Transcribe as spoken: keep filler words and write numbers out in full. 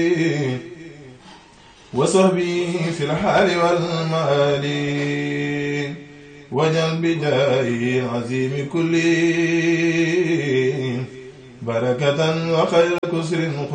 وصحبي في الحال والمال وجل بجاهه العظيم كل بركة وخير كسر